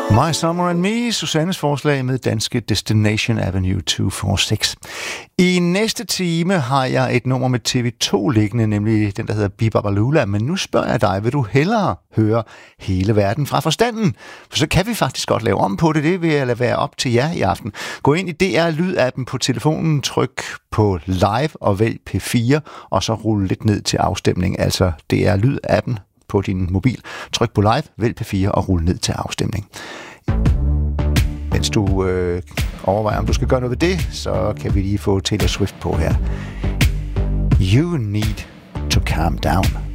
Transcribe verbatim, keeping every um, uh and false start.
My Summer and Me, Susannes forslag med danske Destination Avenue to four six. I næste time har jeg et nummer med T V to liggende, nemlig den, der hedder Bibabalula. Men nu spørger jeg dig, vil du hellere høre hele verden fra forstanden? For så kan vi faktisk godt lave om på det. Det vil jeg lade være op til jer i aften. Gå ind i D R Lyd-appen på telefonen, tryk på live og vælg P fire, og så rulle lidt ned til afstemning. Altså D R Lyd-appen på din mobil. Tryk på live, vælg P fire og rulle ned til afstemning. Mens du øh, overvejer, om du skal gøre noget ved det, så kan vi lige få Taylor Swift på her. You need to calm down.